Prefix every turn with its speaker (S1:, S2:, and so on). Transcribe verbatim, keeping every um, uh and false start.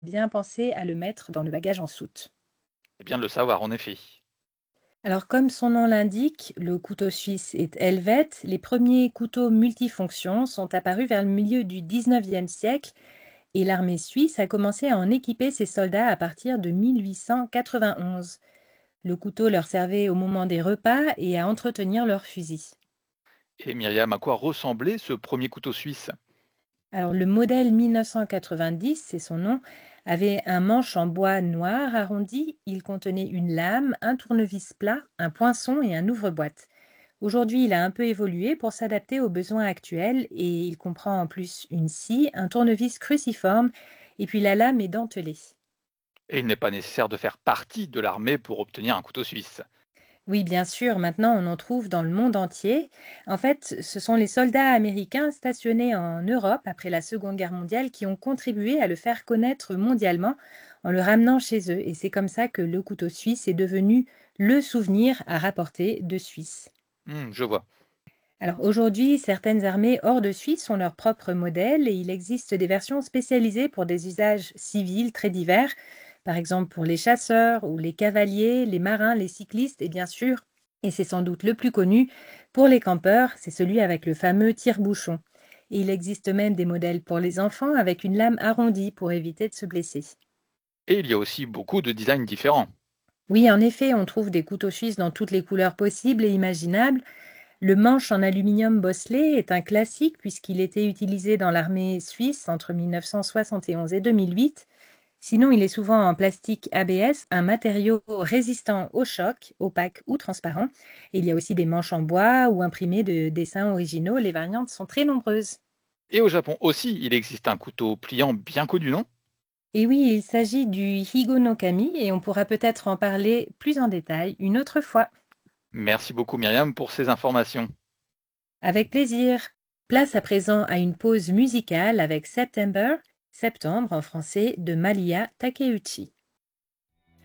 S1: bien penser à le mettre dans le bagage en soute.
S2: C'est bien de le savoir, en effet.
S1: Alors, comme son nom l'indique, le couteau suisse est helvète. Les premiers couteaux multifonctions sont apparus vers le milieu du dix-neuvième siècle et l'armée suisse a commencé à en équiper ses soldats à partir de mille huit cent quatre-vingt-onze. Le couteau leur servait au moment des repas et à entretenir leurs fusils.
S2: Et Myriam, à quoi ressemblait ce premier couteau suisse?
S1: Alors, le modèle mille neuf cent quatre-vingt-dix, c'est son nom, avait un manche en bois noir arrondi. Il contenait une lame, un tournevis plat, un poinçon et un ouvre-boîte. Aujourd'hui, il a un peu évolué pour s'adapter aux besoins actuels et il comprend en plus une scie, un tournevis cruciforme et puis la lame est dentelée.
S2: Et il n'est pas nécessaire de faire partie de l'armée pour obtenir un couteau suisse.
S1: Oui, bien sûr, maintenant on en trouve dans le monde entier. En fait, ce sont les soldats américains stationnés en Europe après la Seconde Guerre mondiale qui ont contribué à le faire connaître mondialement en le ramenant chez eux. Et c'est comme ça que le couteau suisse est devenu le souvenir à rapporter de Suisse.
S2: Hmm, je vois.
S1: Alors aujourd'hui, certaines armées hors de Suisse ont leur propre modèle et il existe des versions spécialisées pour des usages civils très divers, par exemple pour les chasseurs ou les cavaliers, les marins, les cyclistes et bien sûr, et c'est sans doute le plus connu, pour les campeurs, c'est celui avec le fameux tire-bouchon. Et il existe même des modèles pour les enfants avec une lame arrondie pour éviter de se blesser.
S2: Et il y a aussi beaucoup de designs différents.
S1: Oui, en effet, on trouve des couteaux suisses dans toutes les couleurs possibles et imaginables. Le manche en aluminium bosselé est un classique puisqu'il était utilisé dans l'armée suisse entre mille neuf cent soixante et onze et deux mille huit. Sinon, il est souvent en plastique A B S, un matériau résistant au choc, opaque ou transparent. Et il y a aussi des manches en bois ou imprimées de dessins originaux. Les variantes sont très nombreuses.
S2: Et au Japon aussi, il existe un couteau pliant bien connu, non?
S1: Et oui, il s'agit du Higo no Kami et on pourra peut-être en parler plus en détail une autre fois.
S2: Merci beaucoup Myriam pour ces informations.
S1: Avec plaisir. Place à présent à une pause musicale avec September, Septembre en français, de Malia Takeuchi.